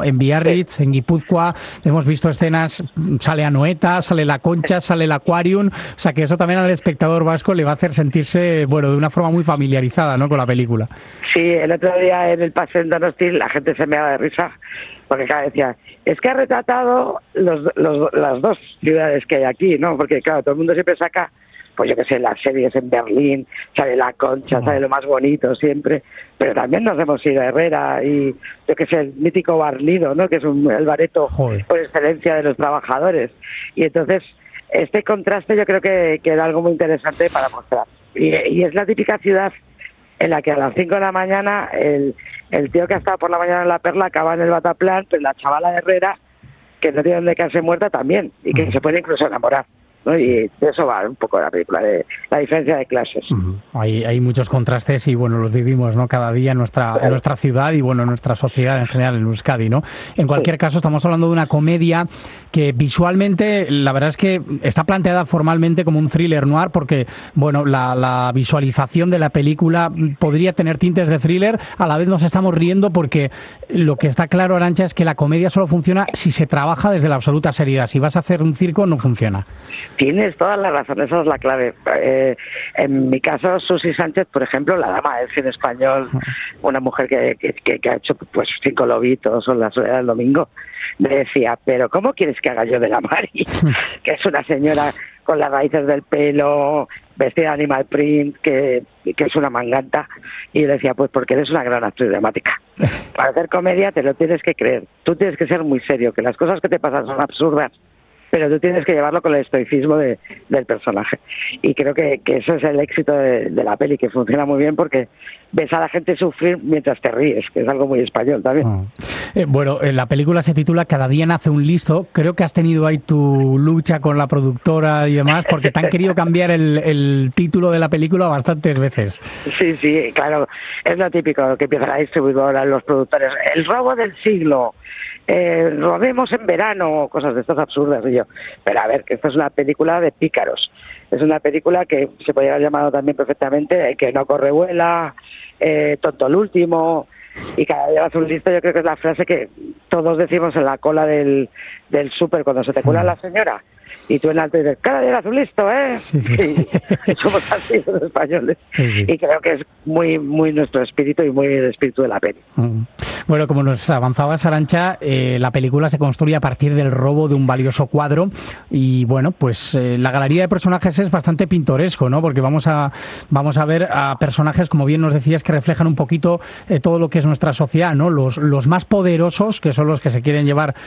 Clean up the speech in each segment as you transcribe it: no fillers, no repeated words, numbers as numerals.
En Biarritz, en Guipúzcoa, hemos visto escenas, sale Anoeta, sale la Concha, sale el Aquarium, o sea que eso también al espectador vasco le va a hacer sentirse, bueno, de una forma muy familiarizada, ¿no?, con la película. Sí, el otro día en el paseo en Donosti la gente se me daba de risa, porque claro, decía, es que ha retratado las dos ciudades que hay aquí, ¿no? Porque claro, todo el mundo siempre saca, pues yo qué sé, las series en Berlín, sale la Concha, sale lo más bonito siempre, pero también nos hemos ido a Herrera y yo qué sé, el mítico Bar Lido, ¿no?, que es el bareto por excelencia de los trabajadores. Y entonces, este contraste yo creo que da algo muy interesante para mostrar. Y es la típica ciudad en la que a las 5 de la mañana el tío que ha estado por la mañana en La Perla acaba en el Bataplan, pero la chavala de Herrera, que no tiene donde quedarse muerta también, y que se puede incluso enamorar, ¿no? Y de eso va un poco la película, de la diferencia de clases. Hay muchos contrastes y bueno, los vivimos, ¿no?, cada día en nuestra ciudad y bueno, en nuestra sociedad en general, en Euskadi, ¿no? En cualquier caso, estamos hablando de una comedia que visualmente, la verdad es que está planteada formalmente como un thriller noir, porque bueno, la visualización de la película podría tener tintes de thriller, a la vez nos estamos riendo porque lo que está claro, Arantxa, es que la comedia solo funciona si se trabaja desde la absoluta seriedad. Si vas a hacer un circo, no funciona. Tienes toda la razón, esa es la clave. En mi caso, Susi Sánchez, por ejemplo, la dama del cine español, una mujer que ha hecho pues 5 lobitos o La soledad del domingo, me decía, pero ¿cómo quieres que haga yo de la Mari? Que es una señora con las raíces del pelo, vestida de animal print, que es una manganta. Y yo decía, pues porque eres una gran actriz dramática. Para hacer comedia te lo tienes que creer. Tú tienes que ser muy serio, que las cosas que te pasan son absurdas, pero tú tienes que llevarlo con el estoicismo del personaje. Y creo que eso es el éxito de la peli, que funciona muy bien porque ves a la gente sufrir mientras te ríes, que es algo muy español también. Bueno, la película se titula Cada día nace un listo. Creo que has tenido ahí tu lucha con la productora y demás, porque te han querido cambiar el título de la película bastantes veces. Sí, claro. Es lo típico que empieza la distribuidora, los productores. El robo del siglo. Rodemos en verano, cosas de estas absurdas. Y yo, pero a ver, que esto es una película de pícaros. Es una película que se podría haber llamado también perfectamente Que no corre vuela, Tonto el último, y cada día hace un listo. Yo creo que es la frase que todos decimos en la cola del súper cuando se te cuela la señora y tú en alto dices, cada día hace un listo, ¿eh? Sí. Y somos así los españoles. Sí. Y creo que es muy, muy nuestro espíritu y muy el espíritu de la peli. Bueno, como nos avanzabas, Arantxa, la película se construye a partir del robo de un valioso cuadro y bueno, pues la galería de personajes es bastante pintoresco, ¿no? Porque vamos a ver a personajes, como bien nos decías, que reflejan un poquito todo lo que es nuestra sociedad, ¿no? Los más poderosos, que son los que se quieren llevar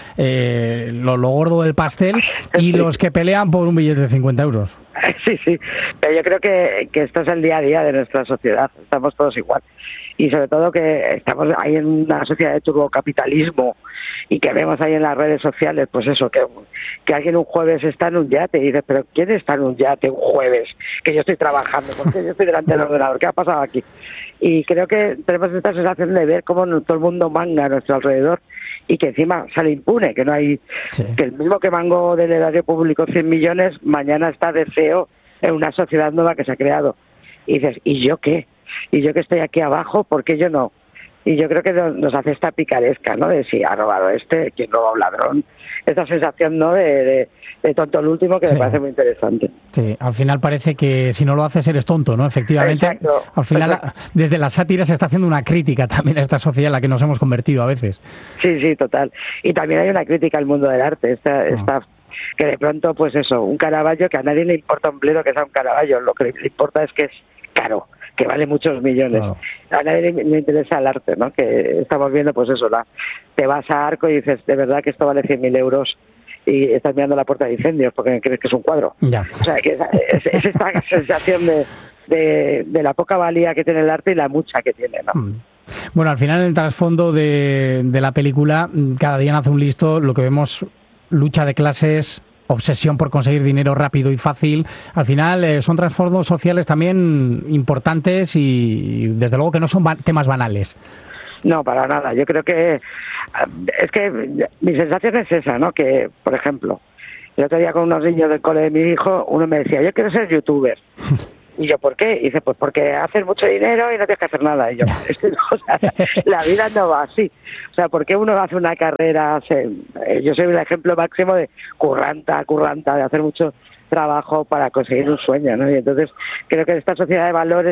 lo gordo del pastel, y los que pelean por un billete de 50 euros. Sí, pero yo creo que esto es el día a día de nuestra sociedad, estamos todos igual. Y sobre todo que estamos ahí en una sociedad de turbocapitalismo y que vemos ahí en las redes sociales, pues eso, que alguien un jueves está en un yate y dices, pero ¿quién está en un yate un jueves? Que yo estoy trabajando, porque yo estoy delante del ordenador, ¿qué ha pasado aquí? Y creo que tenemos esta sensación de ver cómo todo el mundo manga a nuestro alrededor y que encima sale impune, que no hay, que el mismo que mangó del erario público 100 millones, mañana está de CEO en una sociedad nueva que se ha creado. Y dices, ¿y yo qué? Y yo que estoy aquí abajo, ¿por qué yo no? Y yo creo que nos hace esta picaresca, ¿no? De si ha robado quién roba a un ladrón. Esta sensación, ¿no? De tonto el último, que me parece muy interesante. Sí, al final parece que si no lo haces eres tonto, ¿no? Efectivamente. Exacto, al final, desde la sátira se está haciendo una crítica también a esta sociedad en la que nos hemos convertido a veces. Sí, total. Y también hay una crítica al mundo del arte. Esta que de pronto, pues eso, un Caravaggio, que a nadie le importa un bledo que sea un Caravaggio, lo que le importa es que es caro, que vale muchos millones. Claro. A nadie le interesa el arte, ¿no? Que estamos viendo, pues eso, te vas a Arco y dices, de verdad que esto vale 100.000 euros y estás mirando la puerta de incendios porque crees que es un cuadro. Ya. O sea, que es esta sensación de la poca valía que tiene el arte y la mucha que tiene, ¿no? Bueno, al final, en el trasfondo de la película, Cada día nace un listo, lo que vemos, lucha de clases, obsesión por conseguir dinero rápido y fácil. Al final son trasfondos sociales también importantes y desde luego que no son temas banales. No, para nada. Yo creo que es que mi sensación es esa, ¿no? Que, por ejemplo, el otro día con unos niños del cole de mi hijo, uno me decía, yo quiero ser youtuber. Y yo, ¿por qué? Y dice, pues porque haces mucho dinero y no tienes que hacer nada. Y yo, o sea, la vida no va así. O sea, ¿por qué uno hace una carrera? Yo soy el ejemplo máximo de curranta, de hacer mucho trabajo para conseguir un sueño, ¿no? Y entonces creo que en esta sociedad de valores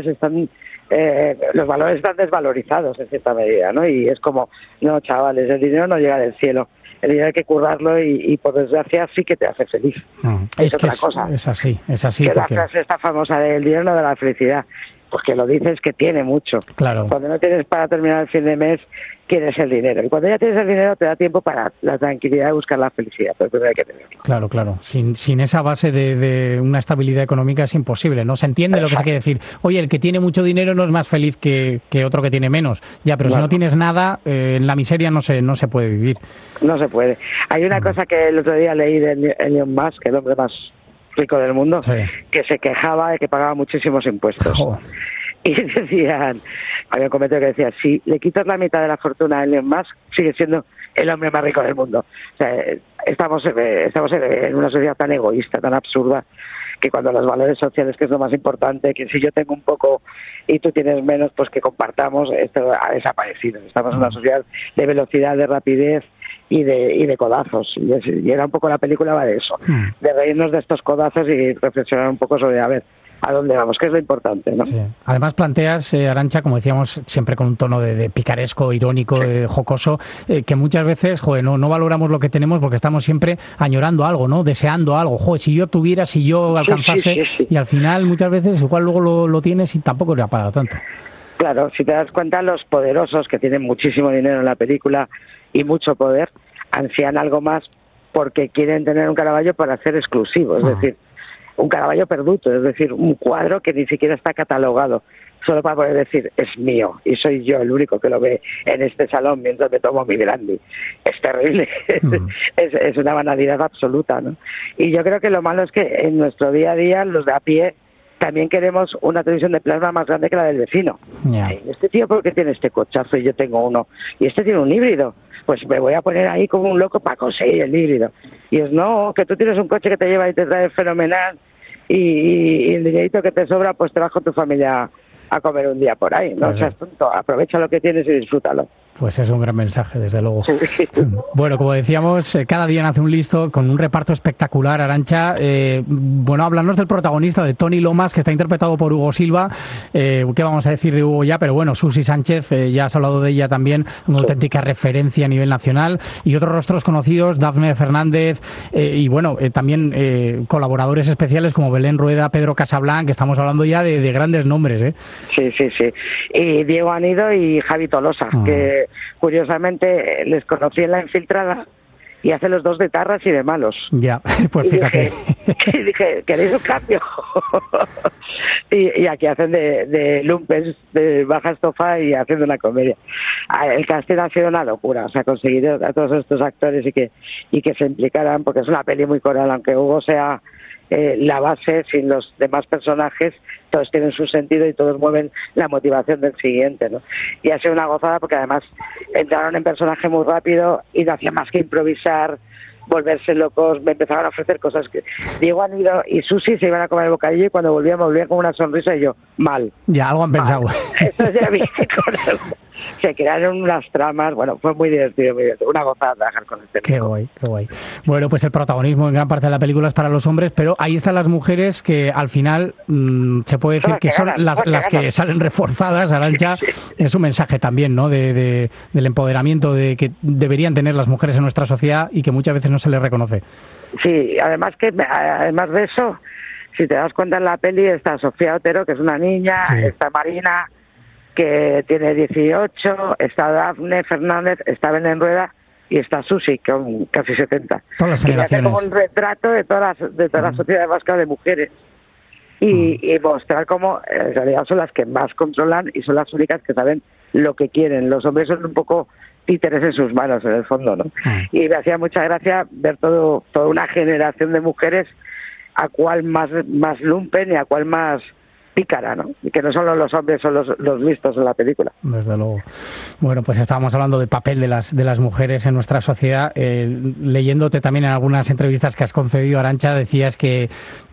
los valores están desvalorizados en cierta medida, ¿no? Y es como, no, chavales, el dinero no llega del cielo. El dinero hay que currarlo y por desgracia sí que te hace feliz. Es otra cosa. Es así. Que porque... la frase esta famosa del dinero no da la felicidad. Pues que lo dices que tiene mucho. Claro. Cuando no tienes para terminar el fin de mes, quieres el dinero. Y cuando ya tienes el dinero te da tiempo para la tranquilidad de buscar la felicidad. Pero primero hay que tenerlo. Claro. Sin esa base de una estabilidad económica es imposible, ¿no? Se entiende lo que se quiere decir. Oye, el que tiene mucho dinero no es más feliz que otro que tiene menos. Ya, pero si no tienes nada, en la miseria no se puede vivir. No se puede. Hay una cosa que el otro día leí de Elon Musk, el hombre más rico del mundo, que se quejaba de que pagaba muchísimos impuestos. Joder. Y decían, había un comentario que decía, si le quitas la mitad de la fortuna a Elon Musk, sigue siendo el hombre más rico del mundo. O sea, estamos en una sociedad tan egoísta, tan absurda, que cuando los valores sociales, que es lo más importante, que si yo tengo un poco y tú tienes menos, pues que compartamos, esto ha desaparecido. Estamos en una sociedad de velocidad, de rapidez y de codazos. Y era un poco, la película va de eso, de reírnos de estos codazos y reflexionar un poco sobre, a ver, a dónde vamos, que es lo importante, ¿no? Sí. Además planteas, Arantxa, como decíamos, siempre con un tono de picaresco, irónico, jocoso, que muchas veces, no valoramos lo que tenemos porque estamos siempre añorando algo, ¿no? Deseando algo. Si yo tuviera, si yo alcanzase, y al final muchas veces igual luego lo tienes y tampoco le apaga tanto. Claro, si te das cuenta, los poderosos que tienen muchísimo dinero en la película y mucho poder, ansían algo más porque quieren tener un Caravaggio para ser exclusivo, es decir, un Caravaggio perduto, es decir, un cuadro que ni siquiera está catalogado, solo para poder decir, es mío, y soy yo el único que lo ve en este salón mientras me tomo mi brandy. Es terrible, es una banalidad absoluta, ¿no? Y yo creo que lo malo es que en nuestro día a día, los de a pie, también queremos una televisión de plasma más grande que la del vecino. Yeah. Este tío, ¿por qué tiene este cochazo y yo tengo uno? Y este tiene un híbrido. Pues me voy a poner ahí como un loco para conseguir el híbrido. Y es, no, que tú tienes un coche que te lleva y te trae fenomenal y el dinerito que te sobra, pues te vas con tu familia a comer un día por ahí. No seas tonto, aprovecha lo que tienes y disfrútalo. Pues es un gran mensaje, desde luego. Bueno, como decíamos, cada día nace un listo con un reparto espectacular, Arantxa. Hablarnos del protagonista, de Toni Lomas, que está interpretado por Hugo Silva. ¿Qué vamos a decir de Hugo ya? Pero bueno, Susi Sánchez, ya has hablado de ella también, una auténtica referencia a nivel nacional. Y otros rostros conocidos, Dafne Fernández, también colaboradores especiales como Belén Rueda, Pedro Casablanc, que estamos hablando ya de grandes nombres, ¿eh? Sí. Y Diego Anido y Javi Tolosa, que curiosamente les conocí en La Infiltrada y hace los dos de tarras y de malos. Ya, pues fíjate. Y dije, ¿queréis un cambio? y aquí hacen de lumpes, de baja estofa y haciendo una comedia. El casting ha sido una locura, o sea, conseguir a todos estos actores y que se implicaran, porque es una peli muy coral, aunque Hugo sea la base, sin los demás personajes, todos tienen su sentido y todos mueven la motivación del siguiente, ¿no? Y ha sido una gozada porque además entraron en personaje muy rápido y no hacían más que improvisar, volverse locos, me empezaron a ofrecer cosas que Diego Anido y Susi se iban a comer el bocadillo y cuando volvían con una sonrisa y yo, mal. Ya, algo han pensado. Esto ya viene con algo. Se crearon unas tramas, bueno, fue muy divertido, una gozada trabajar con este. Qué guay. Bueno, pues el protagonismo en gran parte de la película es para los hombres, pero ahí están las mujeres que al final se puede decir que son las que salen reforzadas. Arantxa, es un mensaje también, ¿no? Del empoderamiento de que deberían tener las mujeres en nuestra sociedad y que muchas veces no se les reconoce. Sí, además de eso, si te das cuenta en la peli está Sofía Otero, que es una niña, está Marina, que tiene 18, está Dafne Fernández, está Belén Rueda y está Susi, con casi 70. Todas las generaciones. Y hace como un retrato de toda la sociedad vasca de mujeres. Y mostrar cómo en realidad son las que más controlan y son las únicas que saben lo que quieren. Los hombres son un poco títeres en sus manos, en el fondo, ¿no? Y me hacía mucha gracia ver toda una generación de mujeres a cuál más lumpen y a cuál más pícara, ¿no? Y que no solo los hombres son los listos en la película. Desde luego. Bueno, pues estábamos hablando del papel de las mujeres en nuestra sociedad. Leyéndote también en algunas entrevistas que has concedido, Arantxa, decías que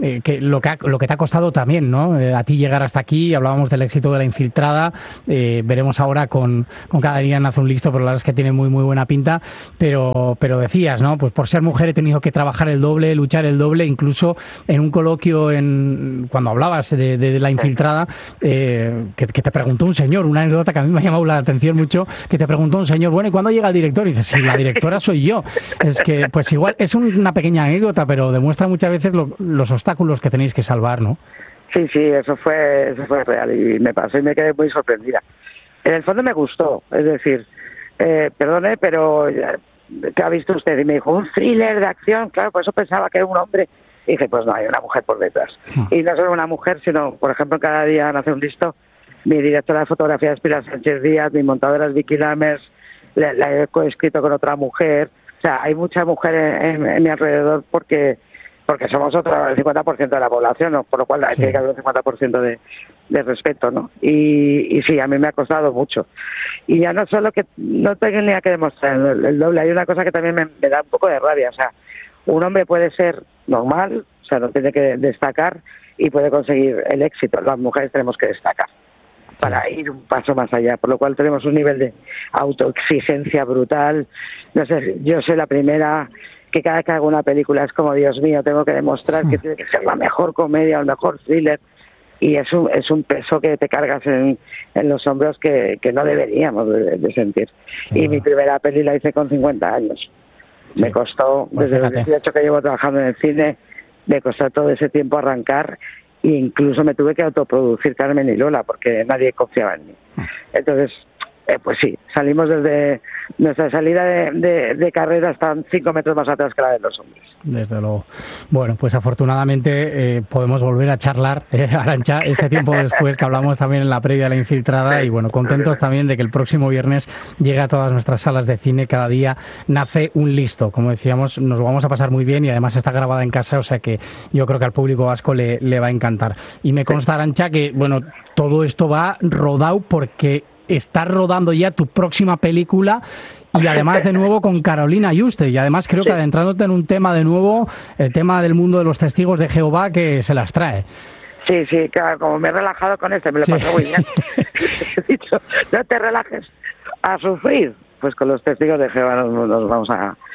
lo que te ha costado también, ¿no? A ti llegar hasta aquí. Hablábamos del éxito de La Infiltrada. Veremos ahora con Cada día nace un listo, pero la verdad es que tiene muy, muy buena pinta. Pero decías, ¿no? Pues por ser mujer he tenido que trabajar el doble, luchar el doble, incluso en un coloquio cuando hablabas de La Infiltrada, que te preguntó un señor, una anécdota que a mí me ha llamado la atención mucho, que te preguntó un señor, bueno, ¿y cuándo llega el director? Y dices, sí, la directora soy yo. Es que, pues igual, es una pequeña anécdota, pero demuestra muchas veces los obstáculos que tenéis que salvar, ¿no? Sí, eso fue real y me pasó y me quedé muy sorprendida. En el fondo me gustó, es decir, perdone, pero ¿qué ha visto usted? Y me dijo, un thriller de acción, claro, por eso pensaba que era un hombre. Y dije, pues no, hay una mujer por detrás. Y no solo una mujer, sino, por ejemplo, Cada día nace un listo, mi directora de fotografía es Pilar Sánchez Díaz, mi montadora es Vicky Lammers, la he coescrito con otra mujer. O sea, hay mucha mujer en mi alrededor porque somos el 50% de la población, ¿no? Por lo cual tiene que haber un 50% de respeto, ¿no? Y sí, a mí me ha costado mucho. Y ya no solo que no tenía que demostrar el doble, hay una cosa que también me da un poco de rabia. O sea, un hombre puede ser normal, o sea, no tiene que destacar y puede conseguir el éxito. Las mujeres tenemos que destacar para ir un paso más allá, por lo cual tenemos un nivel de autoexigencia brutal. No sé, yo soy la primera que cada vez que hago una película es como, Dios mío, tengo que demostrar que tiene que ser la mejor comedia o el mejor thriller, y es un peso que te cargas en los hombros que no deberíamos de sentir. Y mi primera peli la hice con 50 años. Me costó, desde los 18 que llevo trabajando en el cine, me costó todo ese tiempo arrancar, e incluso me tuve que autoproducir Carmen y Lola porque nadie confiaba en mí. Entonces, pues sí, salimos desde nuestra salida de carrera, están 5 metros más atrás que la de los hombres. Desde luego. Bueno, pues afortunadamente podemos volver a charlar, Arantxa, este tiempo después, que hablamos también en la previa de La Infiltrada, y bueno, contentos también de que el próximo viernes llegue a todas nuestras salas de cine. Cada día nace un listo. Como decíamos, nos lo vamos a pasar muy bien y además está grabada en casa, o sea que yo creo que al público vasco le va a encantar. Y me consta, Arantxa, que bueno, todo esto va rodado porque estás rodando ya tu próxima película, y además de nuevo con Carolina Juste, y además creo que adentrándote en un tema de nuevo, el tema del mundo de los testigos de Jehová, que se las trae. Sí, claro, como me he relajado con me lo paso muy bien. He dicho, no te relajes, a sufrir. Pues con los testigos de Jehová nos vamos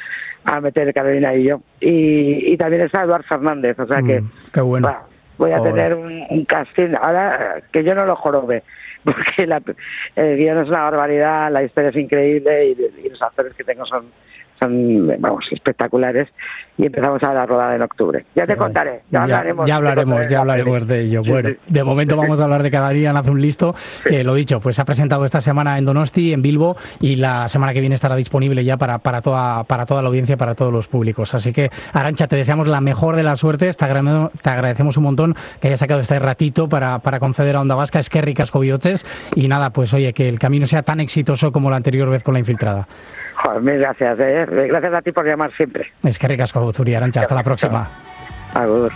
a meter Carolina y yo. Y también está Eduard Fernández, o sea que qué bueno. Voy a tener un casting, ahora que yo no lo jorobe, porque el guión es una barbaridad, la historia es increíble y los actores que tengo son vamos, espectaculares, y empezamos a la rodada en octubre. Ya te contaré, ya hablaremos de ello. Bueno, de momento vamos a hablar de Cada día nace un listo, que lo dicho, pues se ha presentado esta semana en Donosti, en Bilbo, y la semana que viene estará disponible ya para toda la audiencia, para todos los públicos. Así que, Arantxa, te deseamos la mejor de las suertes, te agradecemos un montón que hayas sacado este ratito para conceder a Onda Vasca, eskerrik asko bihotzez, y nada, pues oye, que el camino sea tan exitoso como la anterior vez con La Infiltrada. Joder, mil gracias, gracias a ti por llamar siempre. Eskerrik asko, Zuri, Arantxa, hasta la próxima. Agur.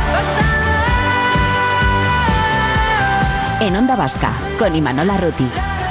En Onda Vasca, con Imanol Arruti.